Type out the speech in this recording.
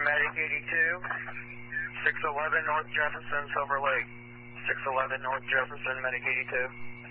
Medic 82, 611 North Jefferson, Silver Lake. 611 North Jefferson, Medic 82.